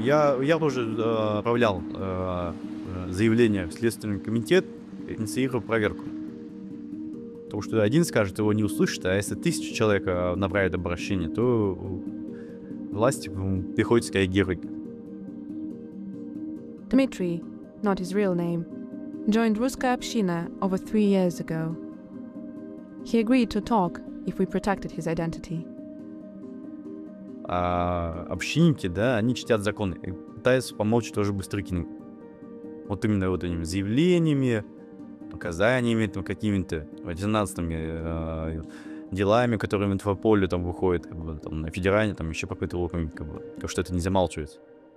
Я тоже отправлял заявление в Следственный комитет, инициировал проверку. Потому что один скажет, его не услышит, а если 1000 человек направит обращение, то власти приходится реагировать. Dmitry, not his real name, joined Ruskaya Община over 3 years ago. He agreed to talk if we protected his identity. А общинники, да, они чтят законы и пытаются помочь тоже Быстрыкину. Вот именно вот этими заявлениями, показаниями там, какими-то резонансными делами, которые в инфополе там выходят, как бы, там, на федеральном, там еще по какой-то уровне, как бы, потому что это не замалчивается.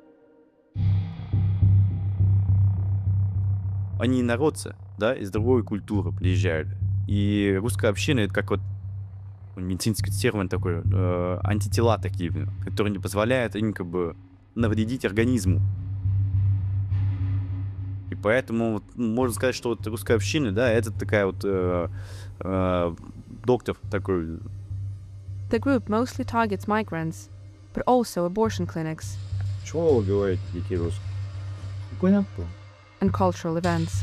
Они народцы, да, из другой культуры приезжают. И русская община — это как вот медицинский термин такой, антитела такие, которые не позволяют им как бы навредить организму. И поэтому вот, можно сказать, что вот русская община, да, это такая вот доктор такой. The group mostly targets migrants, but also abortion clinics Чего вы говорите, детей русских? Понятно. and cultural events.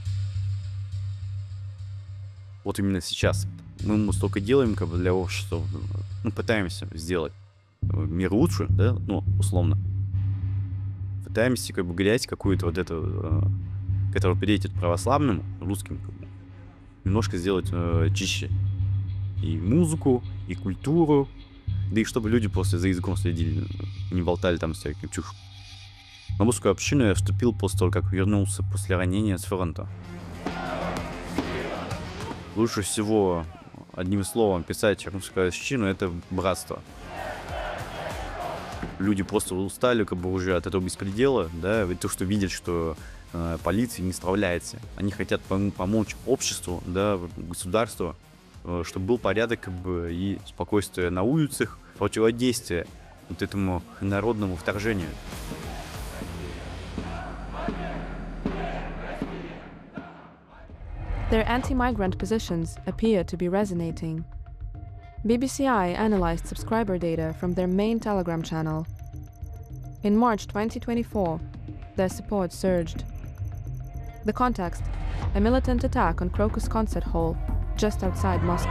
Вот именно сейчас. Мы ему столько делаем, как бы, для общества, ну, пытаемся сделать мир лучше, да, ну, условно. Пытаемся, как бы, грязь какую-то вот эту, которая перейдет православным, русским, как бы, немножко сделать чище. И музыку, и культуру, да и чтобы люди просто за языком следили, не болтали там всякие чушь. На русскую общину я вступил после того, как вернулся после ранения с фронта. Лучше всего одним словом писать русскую общину — это братство. Люди просто устали как бы уже от этого беспредела, да, ведь то, что видят, что полиция не справляется. Они хотят помочь обществу, да, государству, чтобы был порядок, как бы, и спокойствие на улицах, противодействие вот этому народному вторжению. Their anti-migrant positions appear to be resonating. BBCI analyzed subscriber data from their main Telegram channel. In March 2024, their support surged. The context: a militant attack on Crocus Concert Hall just outside Moscow.